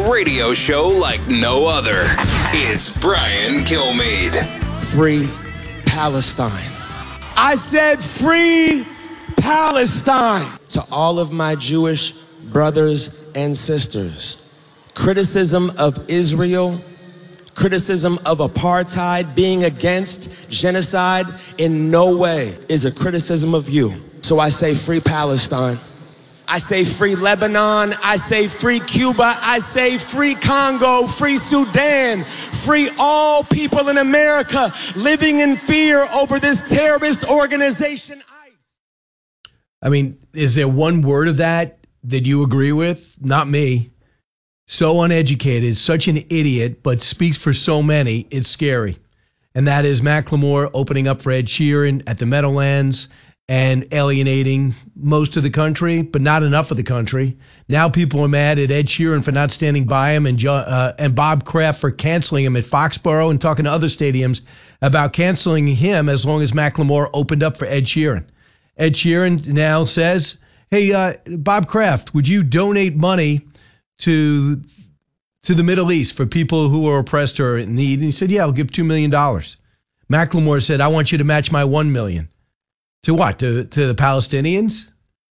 a radio show like no other. It's Brian Kilmeade. Free Palestine. I said free Palestine. To all of my Jewish brothers and sisters, criticism of Israel, criticism of apartheid, being against genocide in no way is a criticism of you. So I say free Palestine. I say free Lebanon. I say free Cuba. I say free Congo, free Sudan, free all people in America living in fear over this terrorist organization, ICE. I mean, is there one word of that you agree with? Not me. So uneducated, such an idiot, but speaks for so many, it's scary. And that is Macklemore opening up for Ed Sheeran at the Meadowlands and alienating most of the country, but not enough of the country. Now people are mad at Ed Sheeran for not standing by him and Bob Kraft for canceling him at Foxborough and talking to other stadiums about canceling him as long as Macklemore opened up for Ed Sheeran. Ed Sheeran now says, hey, Bob Kraft, would you donate money to the Middle East for people who are oppressed or in need? And he said, yeah, I'll give $2 million. Macklemore said, I want you to match my $1 million. To what? To the Palestinians?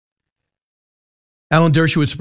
Alan Dershowitz,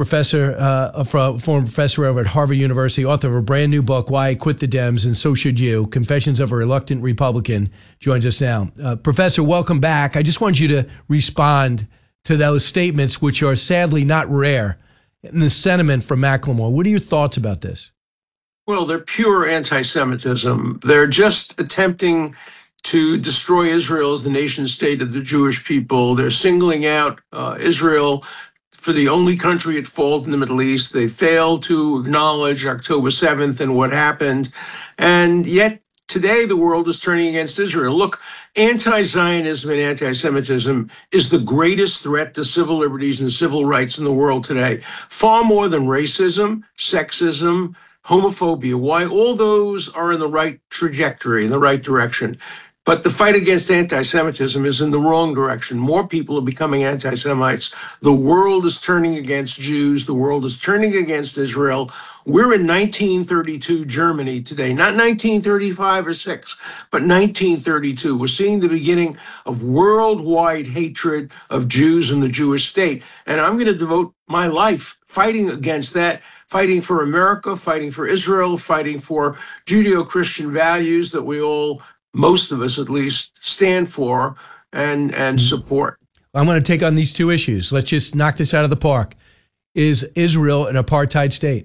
former professor over at Harvard University, author of a brand new book, Why I Quit the Dems, and So Should You, Confessions of a Reluctant Republican, joins us now. Professor, welcome back. I just want you to respond to those statements, which are sadly not rare, in the sentiment from Macklemore. What are your thoughts about this? Well, they're pure anti-Semitism. They're just attempting to destroy Israel as the nation state of the Jewish people. They're singling out Israel for the only country at fault in the Middle East. They fail to acknowledge October 7th and what happened. And yet today the world is turning against Israel. Look, anti-Zionism and anti-Semitism is the greatest threat to civil liberties and civil rights in the world today, far more than racism, sexism, homophobia. Why? All those are in the right trajectory, in the right direction. But the fight against anti-Semitism is in the wrong direction. More people are becoming anti-Semites. The world is turning against Jews. The world is turning against Israel. We're in 1932 Germany today, not 1935 or 6, but 1932. We're seeing the beginning of worldwide hatred of Jews and the Jewish state. And I'm going to devote my life fighting against that, fighting for America, fighting for Israel, fighting for Judeo-Christian values that we all, most of us at least, stand for and support. I'm going to take on these two issues. Let's just knock this out of the park. Is Israel an apartheid state?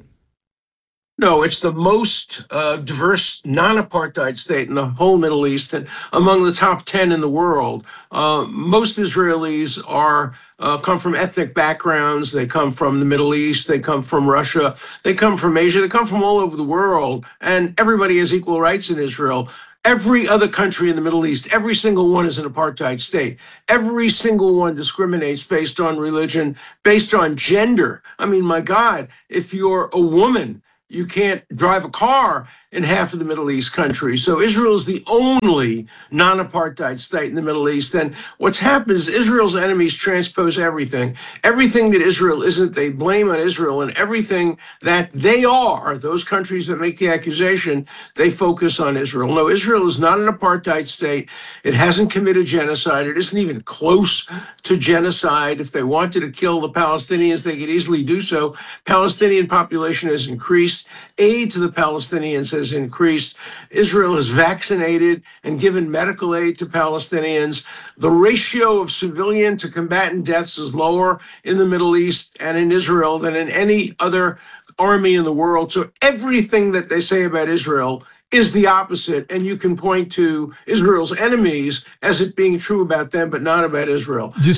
No, it's the most diverse non-apartheid state in the whole Middle East and among the top 10 in the world. Most Israelis come from ethnic backgrounds. They come from the Middle East. They come from Russia. They come from Asia. They come from all over the world. And everybody has equal rights in Israel. Every other country in the Middle East, every single one is an apartheid state. Every single one discriminates based on religion, based on gender. I mean, my God, if you're a woman, you can't drive a car in half of the Middle East countries. So Israel is the only non-apartheid state in the Middle East. And what's happened is Israel's enemies transpose everything. Everything that Israel isn't, they blame on Israel. And everything that they are, those countries that make the accusation, they focus on Israel. No, Israel is not an apartheid state. It hasn't committed genocide. It isn't even close to genocide. If they wanted to kill the Palestinians, they could easily do so. Palestinian population has increased. Aid to the Palestinians has increased. Israel has vaccinated and given medical aid to Palestinians. The ratio of civilian to combatant deaths is lower in the Middle East and in Israel than in any other army in the world. So everything that they say about Israel is the opposite. And you can point to Israel's enemies as it being true about them, but not about Israel. It's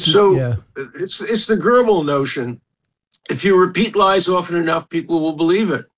the Goebbels notion. If you repeat lies often enough, people will believe it.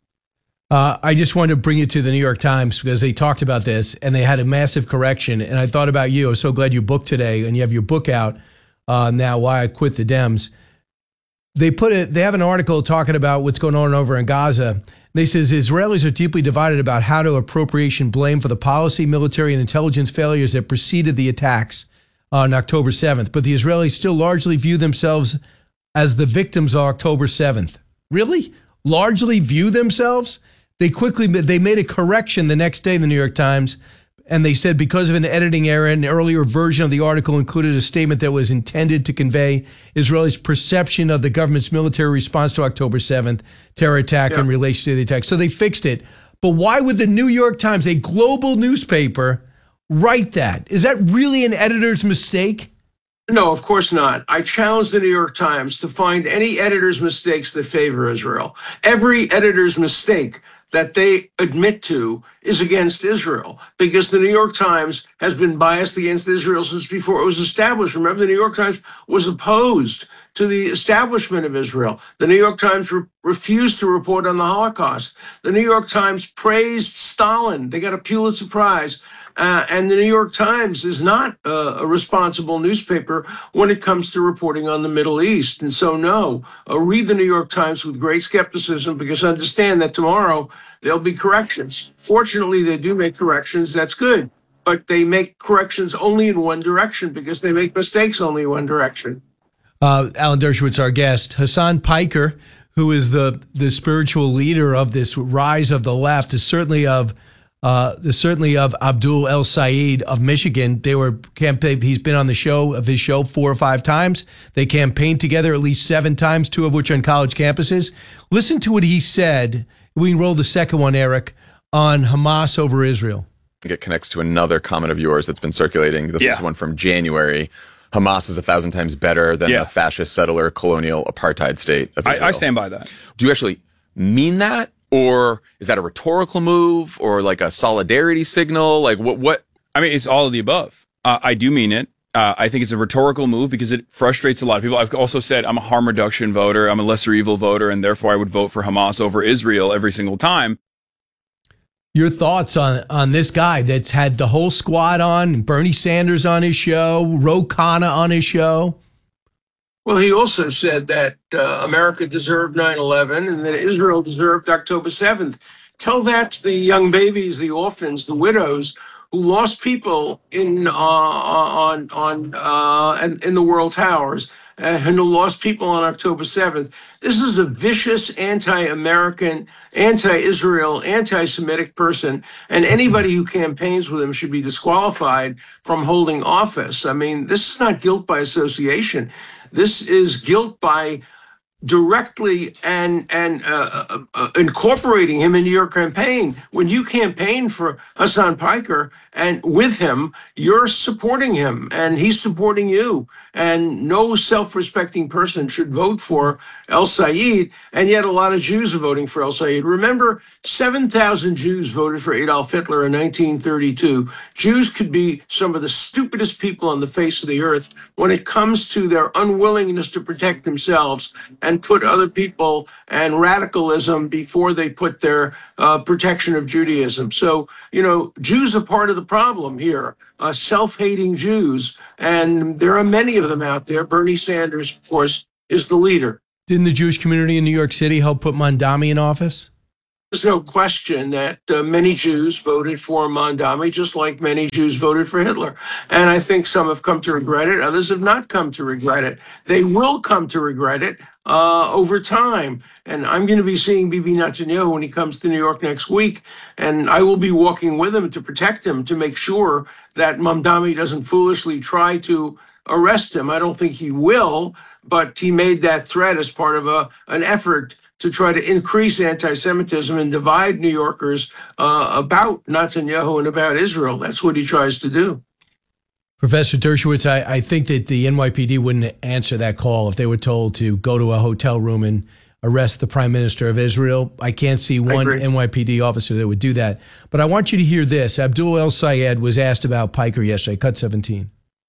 I just wanted to bring you to the New York Times because they talked about this and they had a massive correction. And I thought about you. I was so glad you booked today and you have your book out now, Why I Quit the Dems. They have an article talking about what's going on over in Gaza. They says Israelis are deeply divided about how to appropriation blame for the policy, military, and intelligence failures that preceded the attacks on October 7th. But the Israelis still largely view themselves as the victims of October 7th. Really? largely view themselves, they made a correction the next day in the New York Times, and they said because of an editing error, an earlier version of the article included a statement that was intended to convey Israel's perception of the government's military response to October 7th terror attack in relation to the attack. So they fixed it. But why would the New York Times, a global newspaper, write that? Is that really an editor's mistake? No, of course not. I challenge the New York Times to find any editor's mistakes that favor Israel. Every editor's mistake that they admit to is against Israel, because the New York Times has been biased against Israel since before it was established. Remember, the New York Times was opposed to the establishment of Israel. The New York Times refused to report on the Holocaust. The New York Times praised Stalin. They got a Pulitzer Prize. And the New York Times is not a responsible newspaper when it comes to reporting on the Middle East. And so, no, read the New York Times with great skepticism, because understand that tomorrow there'll be corrections. Fortunately, they do make corrections. That's good. But they make corrections only in one direction, because they make mistakes only in one direction. Alan Dershowitz, our guest. Hassan Piker, who is the spiritual leader of this rise of the left, is certainly of Abdul El-Sayed of Michigan. He's been on his show 4 or 5 times. They campaigned together at least 7 times, 2 of which on college campuses. Listen to what he said. We can roll the second one, Eric, on Hamas over Israel. It connects to another comment of yours that's been circulating. This is one from January. Hamas is 1,000 times better than the fascist settler colonial apartheid state of Israel. I stand by that. Do you actually mean that? Or is that a rhetorical move, or like a solidarity signal? Like what? I mean, it's all of the above. I do mean it. I think it's a rhetorical move because it frustrates a lot of people. I've also said I'm a harm reduction voter. I'm a lesser evil voter, and therefore I would vote for Hamas over Israel every single time. Your thoughts on this guy that's had the whole squad on, Bernie Sanders on his show, Ro Khanna on his show? Well, he also said that America deserved 9/11 and that Israel deserved October 7th. Tell that to the young babies, the orphans, the widows who lost people in the World Towers, and who lost people on October 7th. This is a vicious anti-American, anti-Israel, anti-Semitic person, and anybody who campaigns with him should be disqualified from holding office. I mean, this is not guilt by association. This is guilt by directly and incorporating him into your campaign. When you campaign for Hassan Piker and with him, you're supporting him and he's supporting you. And no self-respecting person should vote for El-Sayed. And yet a lot of Jews are voting for El-Sayed. Remember, 7,000 Jews voted for Adolf Hitler in 1932. Jews could be some of the stupidest people on the face of the earth when it comes to their unwillingness to protect themselves and put other people and radicalism before they put their protection of Judaism. So, Jews are part of the problem here, self-hating Jews. And there are many of them out there. Bernie Sanders, of course, is the leader. Didn't the Jewish community in New York City help put Mandami in office? There's no question that many Jews voted for Mandami, just like many Jews voted for Hitler. And I think some have come to regret it. Others have not come to regret it. They will come to regret it over time. And I'm going to be seeing Bibi Netanyahu when he comes to New York next week. And I will be walking with him to protect him, to make sure that Mandami doesn't foolishly try to arrest him. I don't think he will, but he made that threat as part of an effort to try to increase anti-Semitism and divide New Yorkers about Netanyahu and about Israel. That's what he tries to do. Professor Dershowitz, I think that the NYPD wouldn't answer that call if they were told to go to a hotel room and arrest the Prime Minister of Israel. I can't see one NYPD officer that would do that. But I want you to hear this. Abdul El-Sayed was asked about Piker yesterday, cut 17.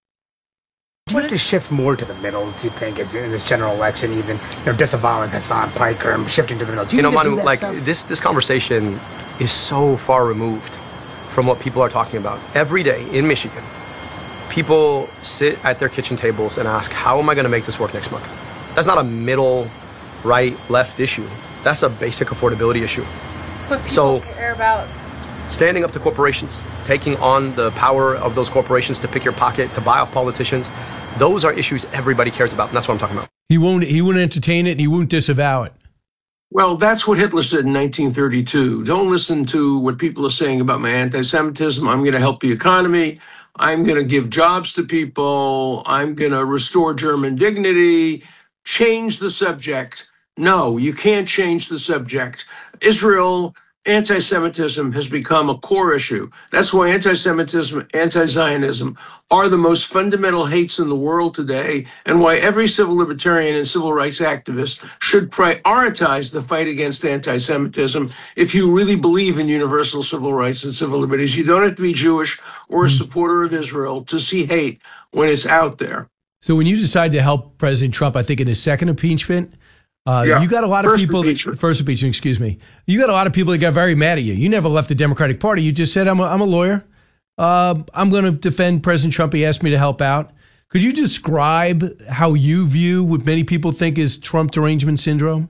Do you have to shift more to the middle, do you think, in this general election, even disavowing Hassan Piker and shifting to the middle? Do you Manu, this conversation is so far removed from what people are talking about. Every day in Michigan, people sit at their kitchen tables and ask, how am I going to make this work next month? That's not a middle, right, left issue. That's a basic affordability issue. But people care about standing up to corporations, taking on the power of those corporations to pick your pocket, to buy off politicians. Those are issues everybody cares about, and that's what I'm talking about. He won't entertain it, and he won't disavow it. Well, that's what Hitler said in 1932. Don't listen to what people are saying about my anti-Semitism. I'm going to help the economy. I'm going to give jobs to people. I'm going to restore German dignity. Change the subject. No, you can't change the subject. Israel, anti-Semitism has become a core issue. That's why anti-Semitism, anti-Zionism are the most fundamental hates in the world today, and why every civil libertarian and civil rights activist should prioritize the fight against anti-Semitism if you really believe in universal civil rights and civil liberties. You don't have to be Jewish or a supporter of Israel to see hate when it's out there. So when you decide to help President Trump, I think in his second impeachment, you got a lot of people. First impeachment, excuse me. You got a lot of people that got very mad at you. You never left the Democratic Party. You just said, "I'm a lawyer. I'm going to defend President Trump. He asked me to help out." Could you describe how you view what many people think is Trump derangement syndrome?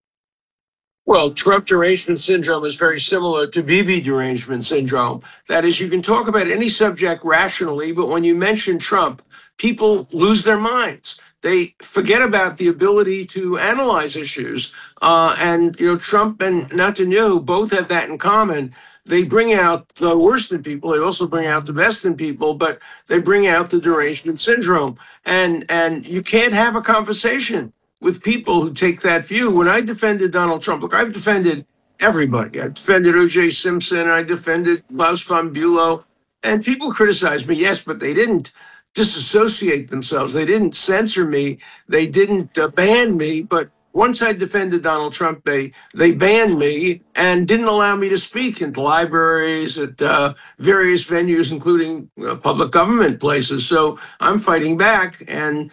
Well, Trump derangement syndrome is very similar to Bibi derangement syndrome. That is, you can talk about any subject rationally, but when you mention Trump, people lose their minds. They forget about the ability to analyze issues. And Trump and Netanyahu both have that in common. They bring out the worst in people. They also bring out the best in people, but they bring out the derangement syndrome. And you can't have a conversation with people who take that view. When I defended Donald Trump, look, I've defended everybody. I defended O.J. Simpson. I defended Klaus von Bülow. And people criticized me, yes, but they didn't disassociate themselves. They didn't censor me. They didn't ban me. But once I defended Donald Trump, they banned me and didn't allow me to speak in libraries, at various venues, including public government places. So I'm fighting back, and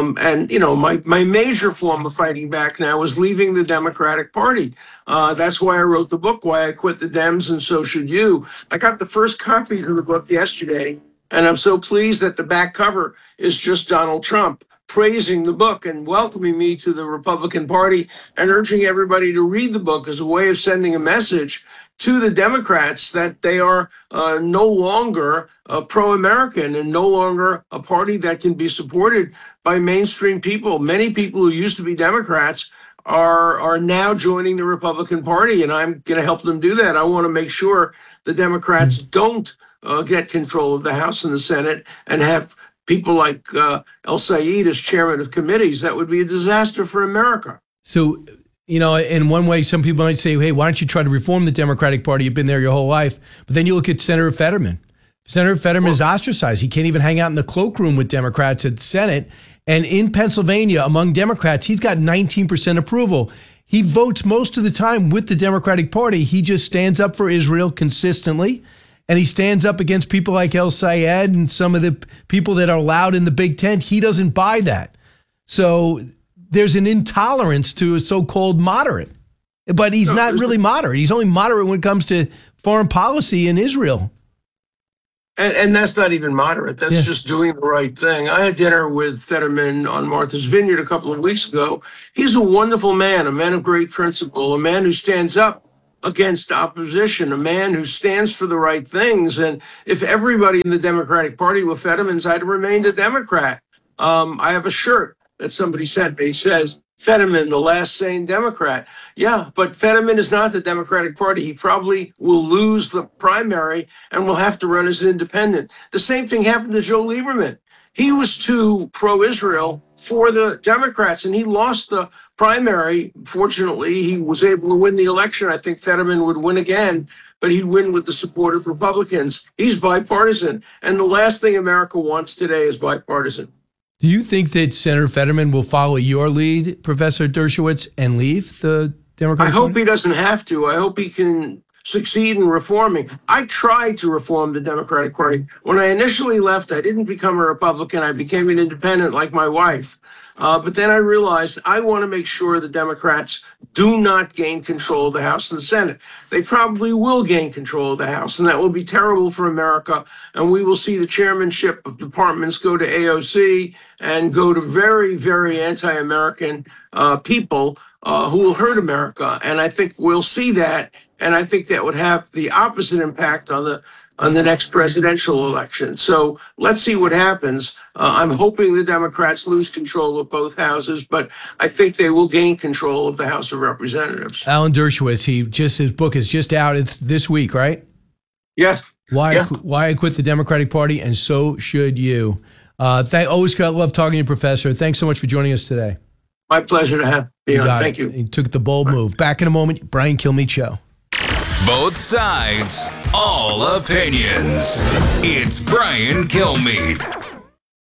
my major form of fighting back now is leaving the Democratic Party. That's why I wrote the book, Why I Quit the Dems and So Should You. I got the first copies of the book yesterday, and I'm so pleased that the back cover is just Donald Trump praising the book and welcoming me to the Republican Party, and urging everybody to read the book as a way of sending a message to the Democrats that they are no longer pro-American and no longer a party that can be supported by mainstream people. Many people who used to be Democrats are now joining the Republican Party, and I'm going to help them do that. I want to make sure the Democrats don't get control of the House and the Senate and have people like El Sayed as chairman of committees. That would be a disaster for America. So, in one way, some people might say, hey, why don't you try to reform the Democratic Party? You've been there your whole life. But then you look at Senator Fetterman. Senator Fetterman is ostracized. He can't even hang out in the cloakroom with Democrats at the Senate. And in Pennsylvania, among Democrats, he's got 19% approval. He votes most of the time with the Democratic Party. He just stands up for Israel consistently. And he stands up against people like El Sayed and some of the people that are loud in the big tent. He doesn't buy that. So there's an intolerance to a so-called moderate. But he's not really moderate. He's only moderate when it comes to foreign policy in Israel. And that's not even moderate. That's just doing the right thing. I had dinner with Fetterman on Martha's Vineyard a couple of weeks ago. He's a wonderful man, a man of great principle, a man who stands up against opposition, a man who stands for the right things. And if everybody in the Democratic Party were Fetterman's, I'd have remained a Democrat. I have a shirt that somebody sent me. It says, Fetterman, the last sane Democrat. Yeah, but Fetterman is not the Democratic Party. He probably will lose the primary and will have to run as an independent. The same thing happened to Joe Lieberman. He was too pro-Israel for the Democrats, and he lost the primary. Fortunately, he was able to win the election. I think Fetterman would win again, but he'd win with the support of Republicans. He's bipartisan, and the last thing America wants today is bipartisan. Do you think that Senator Fetterman will follow your lead, Professor Dershowitz, and leave the Democratic Party? I hope he doesn't have to. I hope he can succeed in reforming. I tried to reform the Democratic Party. When I initially left, I didn't become a Republican. I became an independent like my wife. But then I realized I want to make sure the Democrats do not gain control of the House and the Senate. They probably will gain control of the House, and that will be terrible for America. And we will see the chairmanship of departments go to AOC and go to very, very anti-American people who will hurt America. And I think we'll see that. And I think that would have the opposite impact on the on the next presidential election. So let's see what happens. I'm hoping the Democrats lose control of both houses, but I think they will gain control of the House of Representatives. Alan Dershowitz, his book is just out. It's this week, right? Yes. Why I Quit the Democratic Party, and so should you. Always love talking to you, Professor. Thanks so much for joining us today. My pleasure to be on. Thank you. He took the bold move. Back in a moment, Brian Kilmeade Show. Both sides, all opinions. It's Brian Kilmeade.